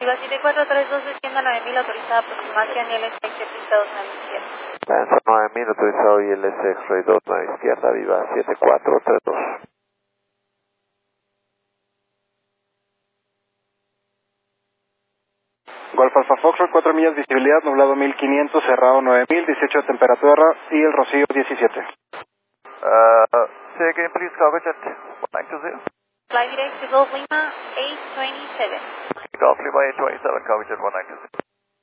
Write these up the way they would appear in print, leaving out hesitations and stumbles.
Viva 7432 descienda 9000, autorizada aproximación y el SX pista 2 a la izquierda. Lanza 9000, autorizado y el X-Ray 2 a la izquierda, Viva 7432. Golf Alfa Foxtrot, 4 millas, visibilidad, nublado 1500, cerrado 9000, 18 de temperatura y el rocío 17. Say again, please, Coverage at 1920. Fly direct to Golf Lima 827. Golf Lima 827, Coverage at 1920.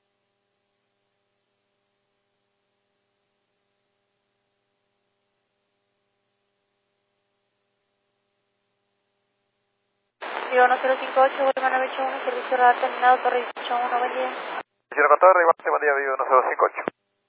Viva 1058, Golf 981, servicio radar terminado, Torre 181, buen día. Señor Torre, buen día, Viva 1058.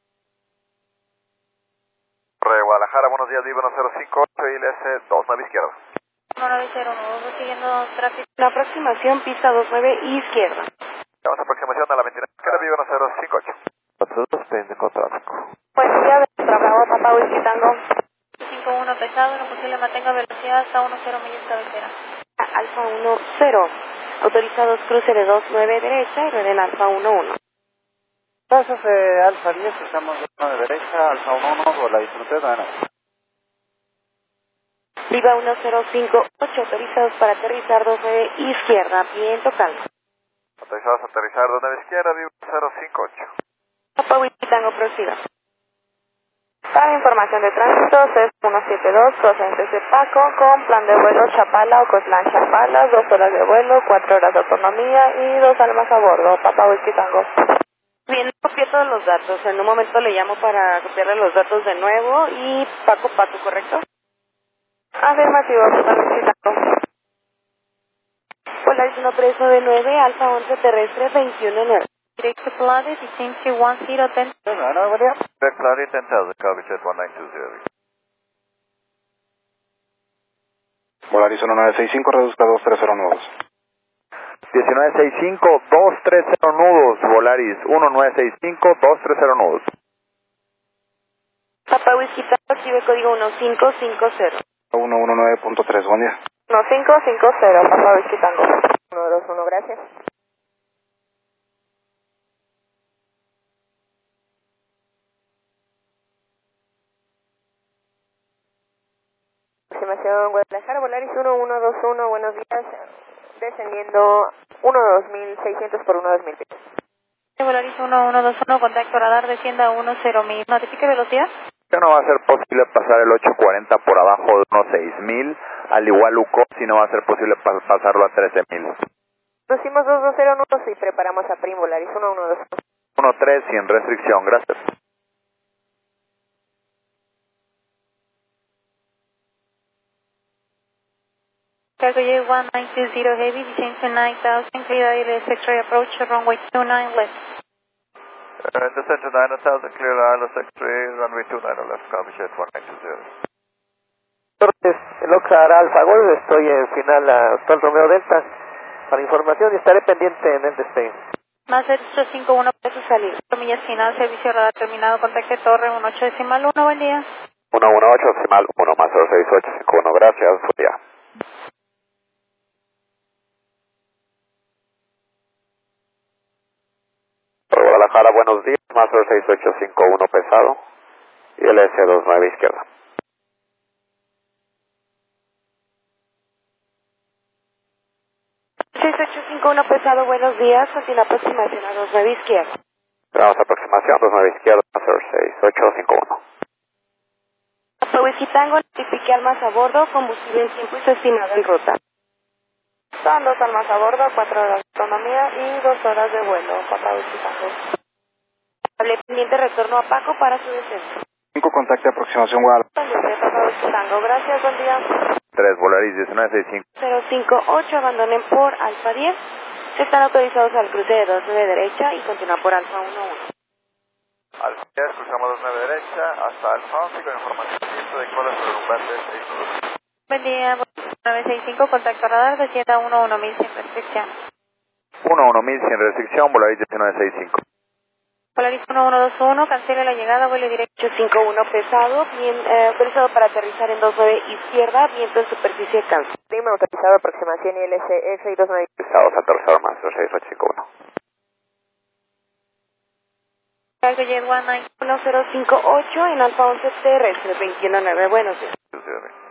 Torre Guadalajara, buenos días, Viva 1058 y el S2 9 izquierda. 1901, siguiendo tráfico. La aproximación, pista 29 izquierda. Vamos a aproximación a la 29 izquierda, Viva 1058. Todos pende con tráfico. Buen día, Bravo, Papa Whisky Tango. 51 pesado, no posible mantenga velocidad hasta 10 millas cabecera. Alfa 10, autorizados cruce de 29 derecha y reden Alfa 11. Pasos Alfa 10, estamos de derecha, Alfa 11, por la disfrute, bueno. Viva 1058, autorizados para aterrizar 29 izquierda, viento calmo. Autorizados a aterrizar 29 izquierda, Viva 1058. Papa Whisky Tango, prosiga. Para información de tránsito, CES 172, procedentes de Paco, con plan de vuelo Chapala, Ocotlán Chapala, 2 horas de vuelo, 4 horas de autonomía y 2 almas a bordo. Papa Whisky Tango. Bien, copié todos los datos. En un momento le llamo para copiarle los datos de nuevo y Paco, ¿correcto? Afirmativo, Papa Whisky Tango. Polaris 1 preso de 9, Alfa 11 terrestre 21-9. Direct to Polaris, descend to 1010. Bueno, buen día. Direct Polaris 10,000, Coverage at 1920. Volaris 1965, reduzca 230 nudos. 1965, 230 nudos, Volaris 1965, 230 nudos. Papa Whisky Tango, recibe código 1550. 119.3, buen día. 1550, Papa Whisky Tango. 121, gracias. Aproximación Guadalajara, Volaris 1121, buenos días, descendiendo 12600 por 12000 pies. Volaris 1121, contacto radar, descienda 10000, notifique velocidad. Ya no va a ser posible pasar el 840 por abajo de unos 6000, al igual UCO, si no va a ser posible pasarlo a 13000. Pusimos 220 nudos y preparamos a Prim, Volaris 1121. 13 sin restricción, gracias. Cargo J1920 Heavy, descend to 9000, clear ILS X-ray approach, runway 29 left. Descend to 9000, clear ILS X-ray, runway 29 left, Coverage at 1920. Entonces, el Oxar Alfa Golf, estoy en final actual Romeo Delta. Para información y estaré pendiente en el despegue. Más 851 pesos salir. Millas final, servicio radar terminado, contacte torre 18.1, buen día. 118.1 más 06851, gracias, buen día. Guadalajara, buenos días, más 06851 pesado y el S29 izquierda. 6851 pesado, buenos días, continúa aproximación a 29 izquierda. Vamos a aproximación 29 izquierda, 06851. Papa Whisky Tango, notifique almas a bordo, combustible en tiempo y su estimado en ruta. Son 2 almas a bordo, 4 horas de autonomía y 2 horas de vuelo. Papa Whisky Tango. Hable pendiente, retorno a Paco para su descenso. 5, contacte aproximación Guadalajara. Papa Whisky Tango, gracias, buen día. 3 Volaris 1965. 058, abandonen por Alfa 10. Están autorizados al cruce de 29 derecha y continúa por Alfa 11. Alfa 10, cruzamos 29 derecha hasta Alfa 11 con información de colas redundantes 6. Buen día, 965, contacto radar, descienda 11000 sin restricción. 11000 sin restricción, Volaris 1965. Polaris 1121, cancele la llegada, vuelo directo 851 pesado, bien autorizado para aterrizar en 29 izquierda, viento en superficie calma. Prima autorizado aproximación ILS F y 29. Estados a aterrizar más 06851. Cargo Jet 19058 en Alfa 11 terrestre 219, buenos días.